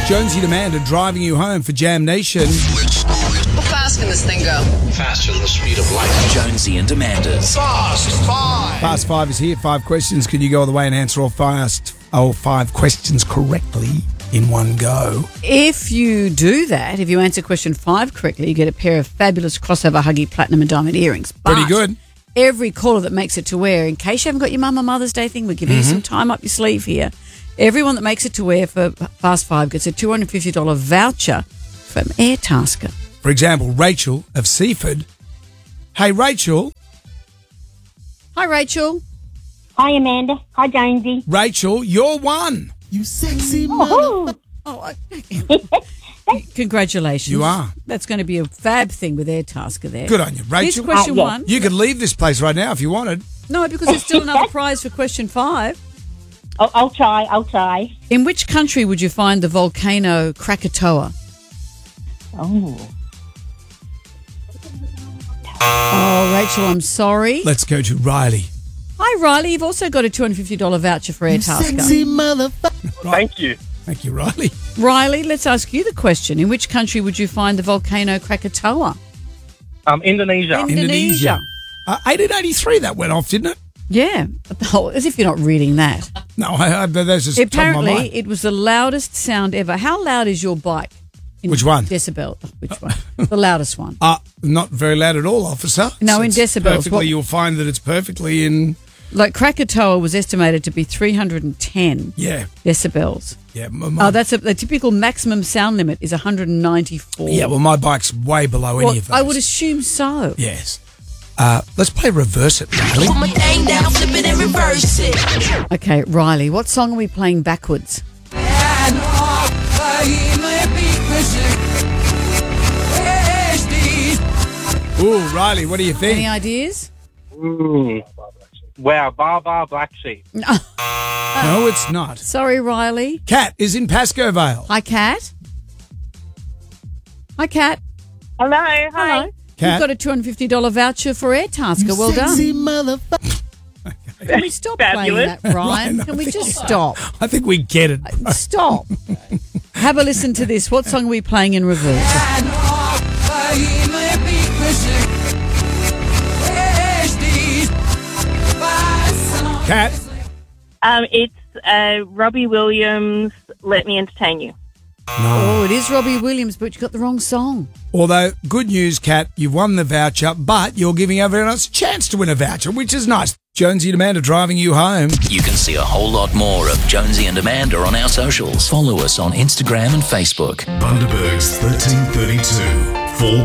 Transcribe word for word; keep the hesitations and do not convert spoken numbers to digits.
Jonesy and Amanda driving you home for Jam Nation. How fast can this thing go? Faster than the speed of light. Jonesy and Amanda's Fast Five. Fast Five is here. Five questions. Can you go all the way and answer all fast, all five questions correctly in one go? If you do that, if you answer question five correctly, you get a pair of fabulous crossover Huggy Platinum and Diamond earrings. But Pretty good. every caller that makes it to wear, in case you haven't got your Mum or Mother's Day thing, we're giving Mm-hmm. you some time up your sleeve here. Everyone that makes it to wear for Fast Five gets a two hundred fifty dollars voucher from Airtasker. For example, Rachel of Seaford. Hey, Rachel. Hi, Rachel. Hi, Amanda. Hi, Jonesy. Rachel, you're one. You sexy Woohoo! Oh, I- congratulations. You are. That's going to be a fab thing with Airtasker there. Good on you, Here's Rachel. question Uh, yeah. one. You could leave this place right now if you wanted. No, because there's still another prize for question five. I'll, I'll try. I'll try. In which country would you find the volcano Krakatoa? Oh. Oh, Rachel, I'm sorry. Let's go to Riley. Hi, Riley. You've also got a two hundred fifty dollars voucher for Airtasker. sexy motherfucker. Thank you. Thank you, Riley. Riley, let's ask you the question. In which country would you find the volcano Krakatoa? Um, Indonesia. In- Indonesia. Uh, eighteen eighty-three, that went off, didn't it? Yeah. Oh, as if you're not reading that. No, I, I, that's just top of my Apparently, mind. it was the loudest sound ever. How loud is your bike? In Which one? Decibel. Oh, which one? The loudest one. Uh, not very loud at all, officer. No, in It's decibels. Perfectly, What- you'll find that it's perfectly in, Like Krakatoa was estimated to be three hundred ten yeah, decibels. yeah. My, my- Oh, that's a, the typical maximum sound limit is one hundred ninety-four. yeah, well, my bike's way below Well, any of those. I would assume so. Yes. Uh, let's play Reverse It, Riley. Put my thing down, flip it and reverse it. Okay, Riley, what song are we playing backwards? Ooh, Riley, what do you think? Any ideas? Ooh. Wow, Bar Bar Black Sheep. No, it's not. Sorry, Riley. Cat is in Pascoe Vale. Hi, Kat. Hi, Kat. Hello. Hi. Hello. Kat. You've got a two hundred fifty dollars voucher for Airtasker. You Well done. sexy motherfucker. Can we stop Fabulous. playing that, Ryan? Ryan, I Can we think- just stop? I think we get it. Stop. Have a listen to this. What song are we playing in reverse? Cat, Um, it's uh, Robbie Williams. Let me entertain you. Oh, it is Robbie Williams, but you got the wrong song. although, good news, Cat, you've won the voucher, but you're giving everyone else a chance to win a voucher, which is nice. Jonesy and Amanda driving you home. You can see a whole lot more of Jonesy and Amanda on our socials. Follow us on Instagram and Facebook. Bundaberg's thirteen thirty-two. four